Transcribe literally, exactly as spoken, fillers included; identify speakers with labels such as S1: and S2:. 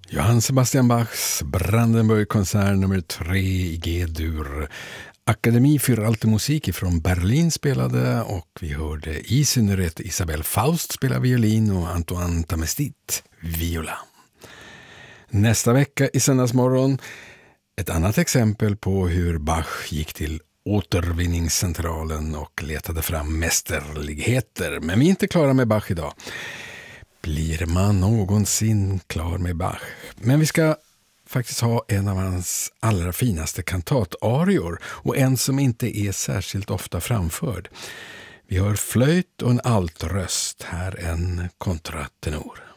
S1: Johann Sebastian Bachs Brandenburg-konsert nummer tre i G-dur. Akademi för Alte Musik från Berlin spelade och vi hörde i synnerhet Isabelle Faust spela violin och Antoine Tamestit viola. Nästa vecka i Söndagsmorgon ett annat exempel på hur Bach gick till återvinningscentralen och letade fram mästerligheter. Men vi är inte klara med Bach idag. Blir man någonsin klar med Bach? Men vi ska faktiskt ha en av hans allra finaste kantatarior och en som inte är särskilt ofta framförd. Vi hör flöjt och en altröst, här en kontratenor.